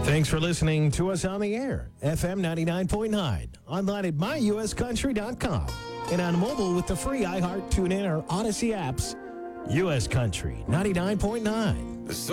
Thanks for listening to us on the air, FM 99.9, online at myuscountry.com, and on mobile with the free iHeart, TuneIn, or Odyssey apps. U.S. Country 99.9.